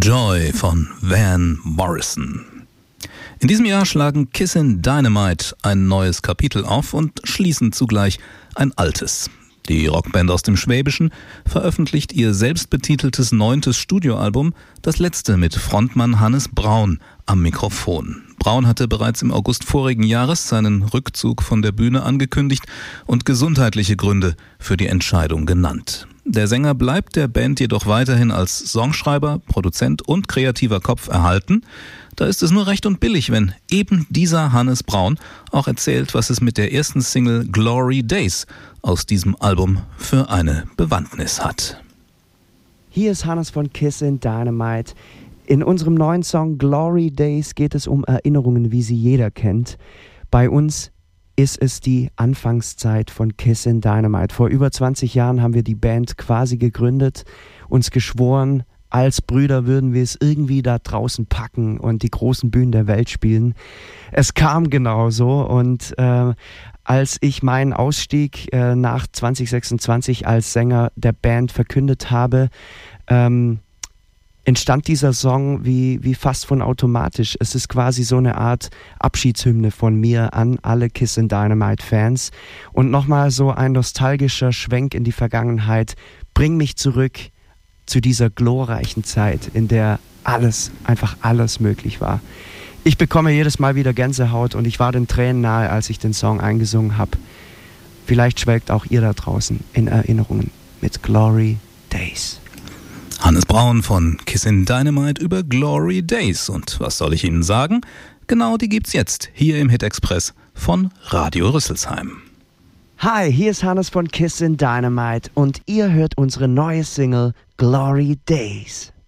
Joy von Van Morrison. In diesem Jahr schlagen Kissin' Dynamite ein neues Kapitel auf und schließen zugleich ein altes. Die Rockband aus dem Schwäbischen veröffentlicht ihr selbstbetiteltes 9. Studioalbum, das letzte mit Frontmann Hannes Braun am Mikrofon. Braun hatte bereits im August vorigen Jahres seinen Rückzug von der Bühne angekündigt und gesundheitliche Gründe für die Entscheidung genannt. Der Sänger bleibt der Band jedoch weiterhin als Songschreiber, Produzent und kreativer Kopf erhalten. Da ist es nur recht und billig, wenn eben dieser Hannes Braun auch erzählt, was es mit der ersten Single Glory Days aus diesem Album für eine Bewandtnis hat. Hier ist Hannes von Kissin' Dynamite. In unserem neuen Song Glory Days geht es um Erinnerungen, wie sie jeder kennt. Bei uns ist es die Anfangszeit von Kissin' Dynamite. Vor über 20 Jahren haben wir die Band quasi gegründet, uns geschworen, als Brüder würden wir es irgendwie da draußen packen und die großen Bühnen der Welt spielen. Es kam genauso und als ich meinen Ausstieg nach 2026 als Sänger der Band verkündet habe, entstand dieser Song wie fast von automatisch. Es ist quasi so eine Art Abschiedshymne von mir an alle Kissin' Dynamite Fans. Und nochmal so ein nostalgischer Schwenk in die Vergangenheit. Bring mich zurück zu dieser glorreichen Zeit, in der einfach alles möglich war. Ich bekomme jedes Mal wieder Gänsehaut und ich war den Tränen nahe, als ich den Song eingesungen habe. Vielleicht schwelgt auch ihr da draußen in Erinnerungen mit Glory Days. Hannes Braun von Kissin' Dynamite über Glory Days. Und was soll ich Ihnen sagen? Genau die gibt's jetzt hier im Hit Express von Radio Rüsselsheim. Hi, hier ist Hannes von Kissin' Dynamite und ihr hört unsere neue Single Glory Days.